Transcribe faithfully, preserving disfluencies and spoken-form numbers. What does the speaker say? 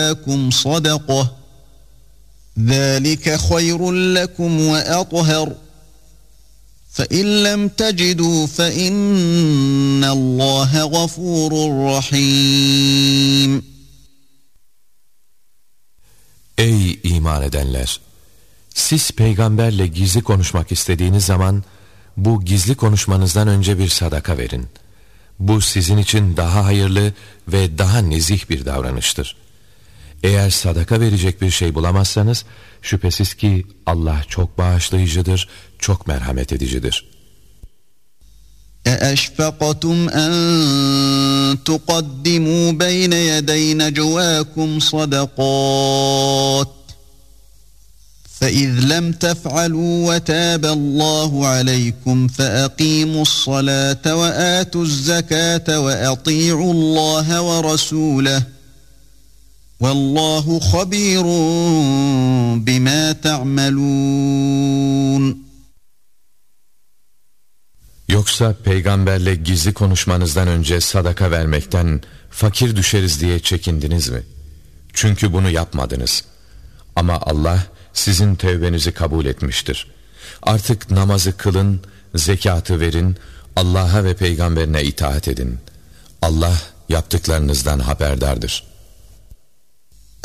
جواكم صدقة ذلك خير لكم وأطهر فإن لم تجدوا فإن الله غفور رحيم. Ey iman edenler! Siz peygamberle gizli konuşmak istediğiniz zaman bu gizli konuşmanızdan önce bir sadaka verin. Bu sizin için daha hayırlı ve daha nezih bir davranıştır. Eğer sadaka verecek bir şey bulamazsanız şüphesiz ki Allah çok bağışlayıcıdır, çok merhamet edicidir. أَأَشْفَقْتُمْ أَن تُقَدِّمُوا بَيْنَ يَدَيْ نَجْوَاكُمْ صَدَقَاتٍ فَإِذْ لَمْ تَفْعَلُوا وَتَابَ اللَّهُ عَلَيْكُمْ فَأَقِيمُوا الصَّلَاةَ وَآتُوا الزَّكَاةَ وَأَطِيعُوا اللَّهَ وَرَسُولَهُ وَاللَّهُ خَبِيرٌ بِمَا تَعْمَلُونَ. Yoksa peygamberle gizli konuşmanızdan önce sadaka vermekten fakir düşeriz diye çekindiniz mi? Çünkü bunu yapmadınız. Ama Allah sizin tevbenizi kabul etmiştir. Artık namazı kılın, zekatı verin, Allah'a ve peygamberine itaat edin. Allah yaptıklarınızdan haberdardır.